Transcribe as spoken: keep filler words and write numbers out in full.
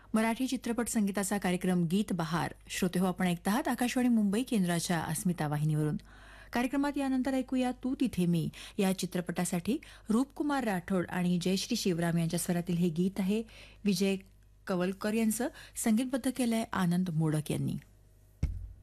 मराठी चित्रपट संगीताचा कार्यक्रम गीत बहार श्रोते हो आपण ऐकत आहात आकाशवाणी मुंबई केंद्राच्या अस्मिता वाहिनीवरून. कार्यक्रमात यानंतर ऐकूया तू तिथे मी या चित्रपटासाठी रूपकुमार राठोड आणि जयश्री शिवराम यांच्या स्वरातील हे गीत आहे. विजय कवलकर यांचं संगीतबद्ध केलंय आनंद मोडक यांनी.